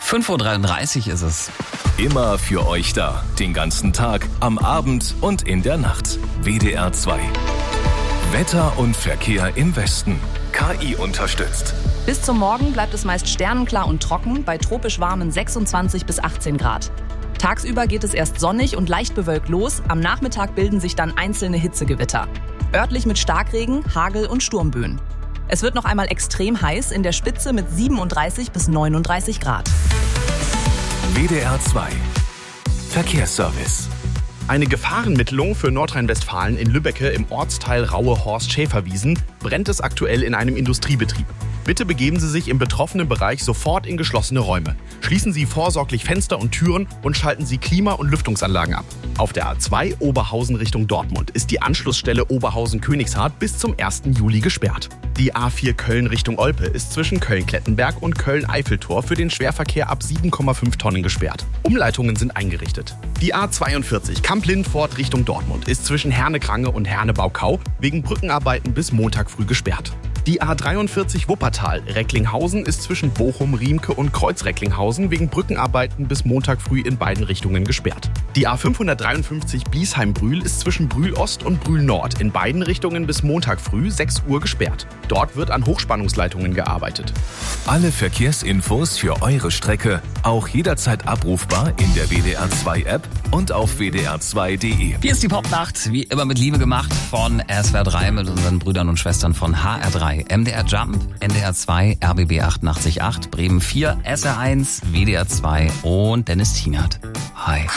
5:33 Uhr ist es. Immer für euch da. Den ganzen Tag, am Abend und in der Nacht. WDR 2. Wetter und Verkehr im Westen. KI unterstützt. Bis zum Morgen bleibt es meist sternenklar und trocken, bei tropisch warmen 26 bis 18 Grad. Tagsüber geht es erst sonnig und leicht bewölkt los, am Nachmittag bilden sich dann einzelne Hitzegewitter. Örtlich mit Starkregen, Hagel und Sturmböen. Es wird noch einmal extrem heiß, in der Spitze mit 37 bis 39 Grad. WDR 2. Verkehrsservice. Eine Gefahrenmittlung für Nordrhein-Westfalen in Lübbecke im Ortsteil Raue-Horst-Schäferwiesen brennt es aktuell in einem Industriebetrieb. Bitte begeben Sie sich im betroffenen Bereich sofort in geschlossene Räume. Schließen Sie vorsorglich Fenster und Türen und schalten Sie Klima- und Lüftungsanlagen ab. Auf der A2 Oberhausen Richtung Dortmund ist die Anschlussstelle Oberhausen-Königshardt bis zum 1. Juli gesperrt. Die A4 Köln Richtung Olpe ist zwischen Köln-Klettenberg und Köln-Eiffeltor für den Schwerverkehr ab 7,5 Tonnen gesperrt. Umleitungen sind eingerichtet. Die A42 Kamp-Lindfort Richtung Dortmund ist zwischen Herne-Krange und Herne-Baukau wegen Brückenarbeiten bis Montag früh gesperrt. Die A43 Wuppertal Recklinghausen ist zwischen Bochum, Riemke und Kreuz-Recklinghausen wegen Brückenarbeiten bis Montag früh in beiden Richtungen gesperrt. Die A553 Bliesheim-Brühl ist zwischen Brühl-Ost und Brühl-Nord in beiden Richtungen bis Montag früh 6 Uhr gesperrt. Dort wird an Hochspannungsleitungen gearbeitet. Alle Verkehrsinfos für eure Strecke auch jederzeit abrufbar in der WDR 2 App und auf wdr2.de. Hier ist die Popnacht, wie immer mit Liebe gemacht von SWR 3 mit unseren Brüdern und Schwestern von HR3, MDR Jump, NDR 2, RBB 88.8, Bremen 4, SR1, WDR 2 und Dennis Tienert. Hi.